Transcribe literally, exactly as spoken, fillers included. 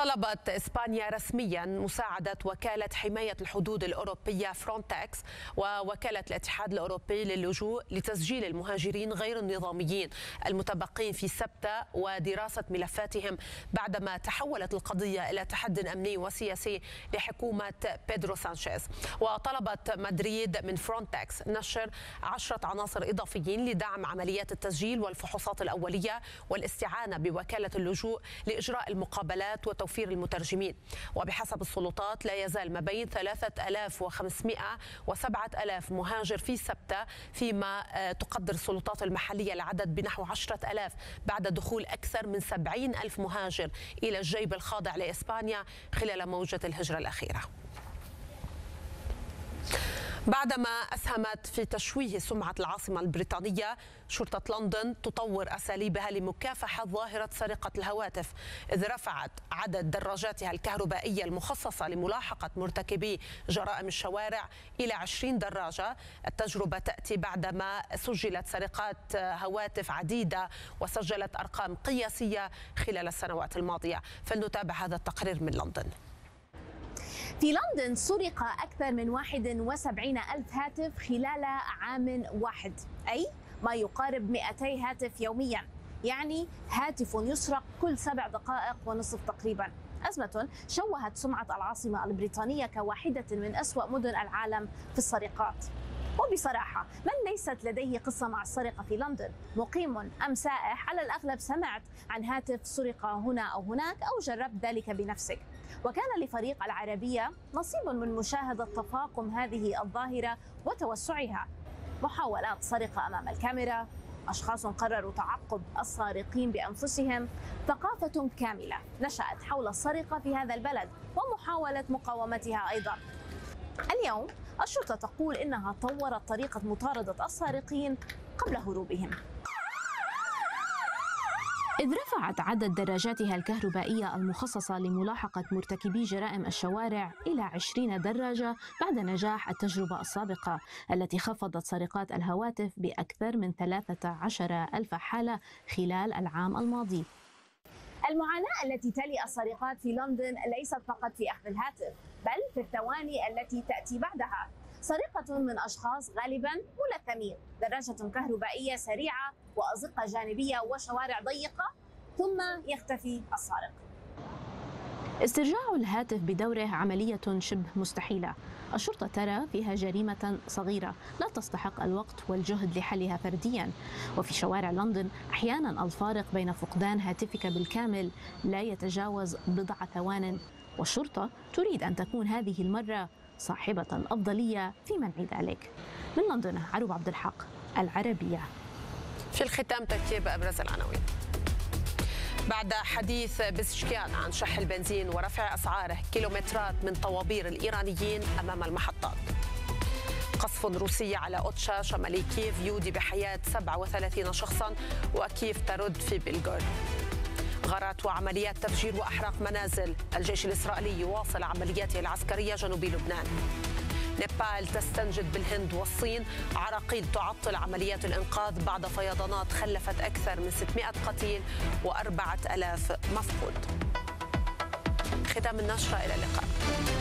طلبت إسبانيا رسميا مساعدة وكالة حماية الحدود الأوروبية فرونتكس ووكالة الاتحاد الأوروبي للجوء لتسجيل المهاجرين غير النظاميين المتبقين في سبتة ودراسة ملفاتهم بعدما تحولت القضية إلى تحد أمني وسياسي لحكومة بيدرو سانشيز. وطلبت مدريد من فرونتكس نشر عشرة عناصر إضافيين لدعم عمليات التسجيل والفحوصات الأولية والاستعانة بوكالة اللجوء لإجراء المقابلات وتوفير المترجمين. وبحسب السلطات لا يزال ما بين ثلاثة آلاف وخمسمائة وسبعة آلاف مهاجر في سبتة، فيما تقدر السلطات المحلية العدد بنحو عشرة آلاف بعد دخول أكثر من سبعين ألف مهاجر إلى الجيب الخاضع لإسبانيا خلال موجة الهجرة الأخيرة. بعدما أسهمت في تشويه سمعة العاصمة البريطانية، شرطة لندن تطور أساليبها لمكافحة ظاهرة سرقة الهواتف، إذ رفعت عدد دراجاتها الكهربائية المخصصة لملاحقة مرتكبي جرائم الشوارع إلى عشرين دراجة. التجربة تأتي بعدما سجلت سرقات هواتف عديدة وسجلت أرقام قياسية خلال السنوات الماضية. فلنتابع هذا التقرير من لندن. في لندن سرق أكثر من واحد وسبعين ألف هاتف خلال عام واحد، أي ما يقارب مئتي هاتف يوميا، يعني هاتف يسرق كل سبع دقائق ونصف تقريبا. أزمة شوهت سمعة العاصمة البريطانية كواحدة من أسوأ مدن العالم في السرقات. وبصراحة من ليست لديه قصة مع السرقة في لندن، مقيم أم سائح، على الأغلب سمعت عن هاتف سرق هنا أو هناك أو جربت ذلك بنفسك. وكان لفريق العربية نصيب من مشاهدة تفاقم هذه الظاهرة وتوسعها. محاولات سرقة أمام الكاميرا، أشخاص قرروا تعقب السارقين بأنفسهم، ثقافة كاملة نشأت حول السرقة في هذا البلد ومحاولة مقاومتها أيضا. اليوم الشرطة تقول إنها طورت طريقة مطاردة السارقين قبل هروبهم، إذ رفعت عدد دراجاتها الكهربائية المخصصة لملاحقة مرتكبي جرائم الشوارع إلى عشرين دراجة بعد نجاح التجربة السابقة التي خفضت سرقات الهواتف بأكثر من ثلاثة عشر ألف حالة خلال العام الماضي. المعاناة التي تلي السرقات في لندن ليست فقط في أخذ الهاتف، بل في الثواني التي تأتي بعدها. سرقة من أشخاص غالبا ملثمين، دراجة كهربائية سريعة وأزقة جانبية وشوارع ضيقة، ثم يختفي السارق. استرجاع الهاتف بدوره عملية شبه مستحيلة. الشرطة ترى فيها جريمة صغيرة لا تستحق الوقت والجهد لحلها فرديا. وفي شوارع لندن أحيانا الفارق بين فقدان هاتفك بالكامل لا يتجاوز بضع ثوان، والشرطة تريد أن تكون هذه المرة صاحبة الأفضلية في منع ذلك. من لندن، عروب عبد الحق، العربية. في الختام ترتيب أبرز العناوين. بعد حديث بزشكيان عن شح البنزين ورفع أسعاره، كيلومترات من طوابير الإيرانيين أمام المحطات. قصف روسي على أوتشا شمالي كييف يودي بحياة سبعة وثلاثين شخصا، وكييف ترد في بلغراد. غارات وعمليات تفجير وأحراق منازل، الجيش الإسرائيلي يواصل عملياته العسكرية جنوب لبنان. نيبال تستنجد بالهند والصين، عراقيل تعطل عمليات الإنقاذ بعد فيضانات خلفت أكثر من ستمائة قتيل وأربعة آلاف مفقود. ختام النشرة، إلى اللقاء.